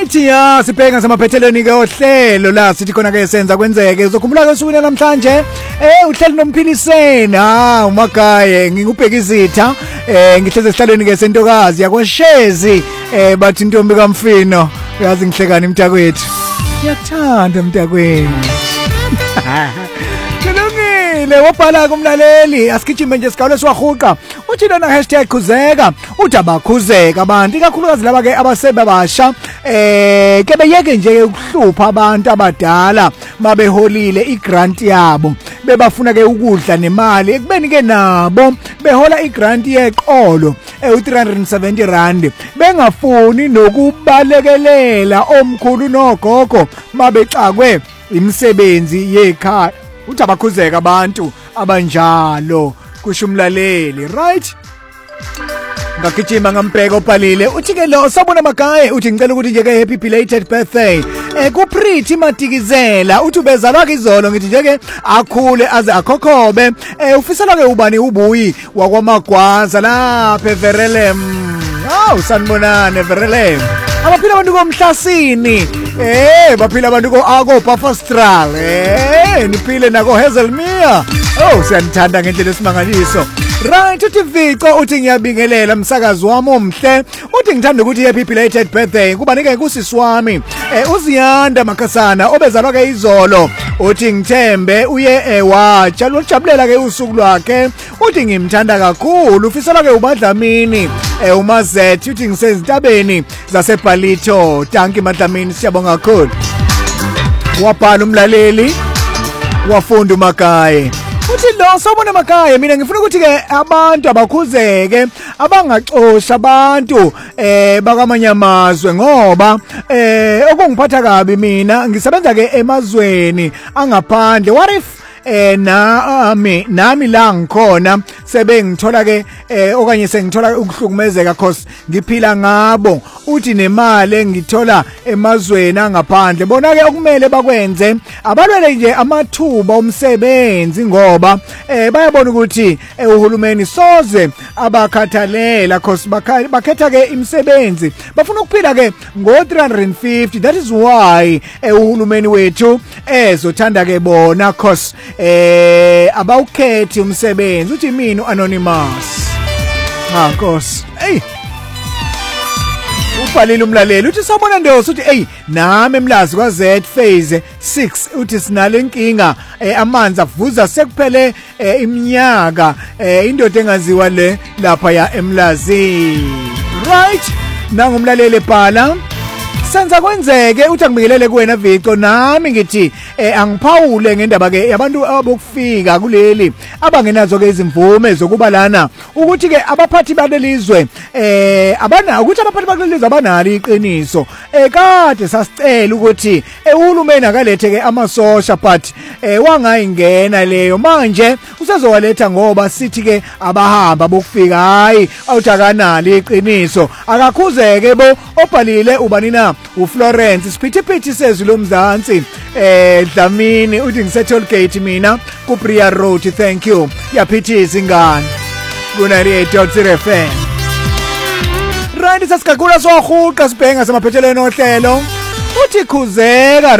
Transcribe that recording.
Right ya sibheka samaphethelweni ke ohlelo la sithi khona ke senza kwenzeke uzokhumbula ke usuku namhlanje uhlelo nomphiliseni umagaye ngikubheka izitha ngihleze esihlalweni ke sentokazi yakoshezi bathi intombi kaMfino uyazi ngihlekani mntakwethu ngiyathanda mntakwenu Kulungile wabhala kumlaleli asigijime nje sigawule siwahuqa uthi lona #khuzeka uthi abakhuzeka abantu ikakhulukazi laba ke abasebabasha ke beyeke nje ukuhlupha abantu abadala mabeholile igrant yabo bebafuna ke ukudla nemali ekubeni ke nabo behola igrant yeqolo u370 rand bengafuni nokubalekelela omkhulu nogogo mabecakwe imisebenzi yekhaya uthi abakhuzeka abantu abanjalo kusho umlaleli right ngagijima ngambheka opalile uthi ke lo sabona magaye uthi ngicela ukuthi nje ke happy belated birthday kuPretty Matikizela uthi ubezalwa ke izolo ngithi nje ke akhule aze akhokhobe ufisela ke ubani ubuyi wakwamagwaza lapha eVerelem sanibonane Verelem abaphila abantu komhlasini baphila abantu ko Bafastral niphile nako Hazelmere siyanithanda ngendlela esimangaliso right uthi Vico uthi ngiyabingelela umsakazi wami omhle uthi ngithanda ukuthi happy belated birthday kuba nike kusisi wami uZiyanda Makasana obezalwa ke izolo uthi ngithembe uye wajabulela ke usuku lwakhe uthi ngimthanda kakhulu ufisela ke uBadlamini uMazethi uthi ngisezintabeni zaseBalito tanki Madlamini siyabonga kakhulu wabhala umlaleli wafunda uMagaye uthi lo sobona Magaye mina ngifuna ukuthi ke abantu abakhuzeke abangaxosha abantu bakamanyamazwe ngoba okungiphatha kabi mina ngisebenza ke emazweni angaphandle what if nami la ngikhona sebengithola ke okanye sengithola ukuhlukumezeka cause ngiphila ngabo uthi nemali engithola emazweni angaphandle bona ke okumele bakwenze abalwele nje amathuba omsebenzi ngoba bayabona ukuthi uhulumeni soze abakhathalela cause bakhetha ke imisebenzi bafuna ukuphila ke ngo350 that is why uhulumeni wethu ezothanda ke bona cause abawukhethi umsebenzi uthi mina anonymous Nkosi ubhalile umlaleli uthi sabona Ndosi uthi nami emlazi kwaZ phase 6 uthi sinale inkinga amanzi avuza sekuphele iminyaka indoda engaziwa le lapha ya emlazi right nangumlaleli ebhala senza kwenzeke uthi angibingelele kuwena Vico nami ngithi angiphawule ngendaba ke abantu abokufika kuleli abangenazo ke izimvume zokuba lana ukuthi ke abaphathi balelizwe abana ukuthi abaphathi balelizwe abanalo iqiniso kade sasicela ukuthi uhulumeni akalethe ke amasosha but wangayingena leyo manje usezowaletha ngoba sithi ke abahamba bokufika hayi awuthakanali iqiniso akakhuzeke bo obhalile ubanina uFlorence siphithiphithi sezulu mzansi Dlamini uthi ngise-toll gate mina kuBria Road thank you yaphithisa ingane ku98.0 FM right sasigagula sohuqa sibhenga samaphethelweni ohlelo uthi khuzeka